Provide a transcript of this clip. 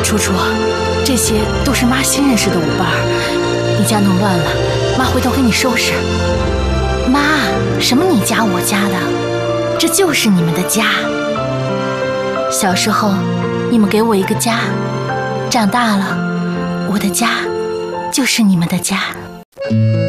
楚楚，这些都是妈新认识的舞伴儿，你家弄乱了，妈回头给你收拾。妈，什么你家我家的，这就是你们的家。小时候，你们给我一个家，长大了，我的家就是你们的家。